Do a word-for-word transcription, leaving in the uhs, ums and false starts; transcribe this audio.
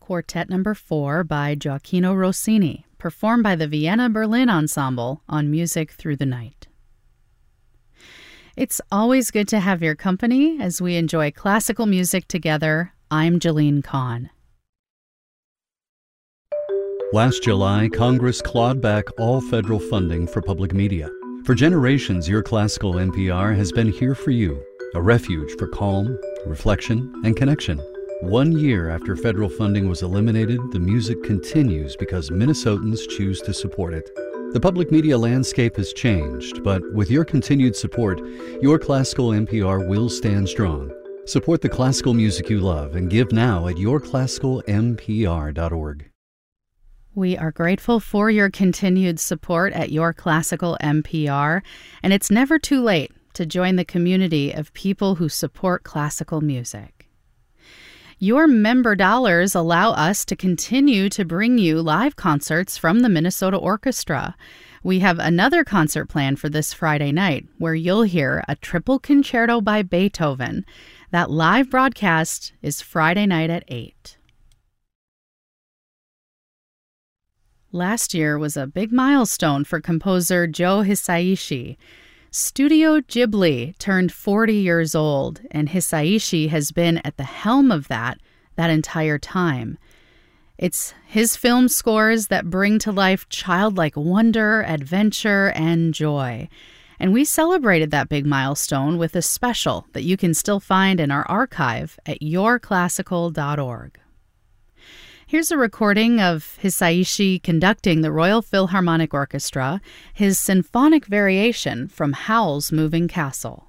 Quartet Number four by Gioacchino Rossini, performed by the Vienna Berlin Ensemble on Music Through the Night. It's always good to have your company as we enjoy classical music together. I'm Jeline Kahn. Last July, Congress clawed back all federal funding for public media. For generations, Your Classical N P R has been here for you, a refuge for calm, reflection, and connection. One year after federal funding was eliminated, the music continues because Minnesotans choose to support it. The public media landscape has changed, but with your continued support, Your Classical N P R will stand strong. Support the classical music you love and give now at your classical n p r dot org. We are grateful for your continued support at Your Classical N P R, and it's never too late to join the community of people who support classical music. Your member dollars allow us to continue to bring you live concerts from the Minnesota Orchestra. We have another concert planned for this Friday night where you'll hear a triple concerto by Beethoven. That live broadcast is Friday night at eight. Last year was a big milestone for composer Joe Hisaishi. Studio Ghibli turned forty years old, and Hisaishi has been at the helm of that that entire time. It's his film scores that bring to life childlike wonder, adventure, and joy. And we celebrated that big milestone with a special that you can still find in our archive at your classical dot org. Here's a recording of Hisaishi conducting the Royal Philharmonic Orchestra, his symphonic variation from Howl's Moving Castle.